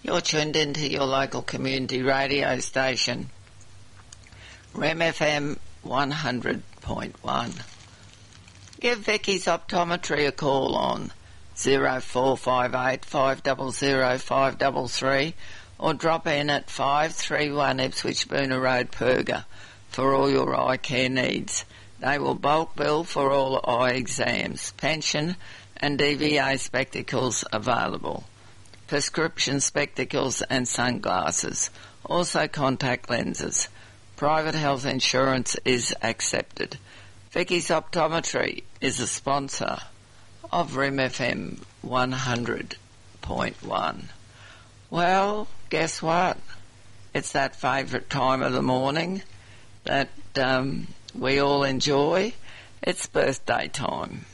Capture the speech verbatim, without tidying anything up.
You're tuned into your local community radio station, R E M F M one hundred point one. Give Vicky's Optometry a call on zero four five eight five zero zero five three three or drop in at five three one Ipswich Booner Road, Perga, for all your eye care needs. They will bulk bill for all eye exams, pension and D V A spectacles available, prescription spectacles and sunglasses, also contact lenses. Private health insurance is accepted. Vicky's Optometry is a sponsor of R E M F M one hundred point one. Well, guess what? It's that favourite time of the morning that um, we all enjoy. It's birthday time.